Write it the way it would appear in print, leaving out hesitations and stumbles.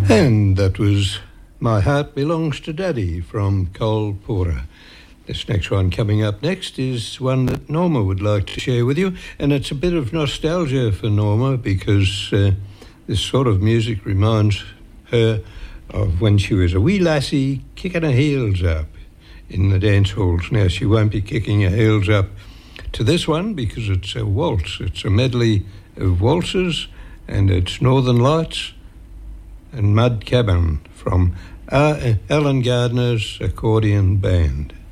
And that was My Heart Belongs to Daddy from Cole Porter. This next one coming up next is one that Norma would like to share with you, and it's a bit of nostalgia for Norma because this sort of music reminds her of when she was a wee lassie kicking her heels up in the dance halls. Now, she won't be kicking her heels up to this one because it's a waltz. It's a medley of waltzes, and it's Northern Lights and Mud Cabin from Alan Gardner's accordion band.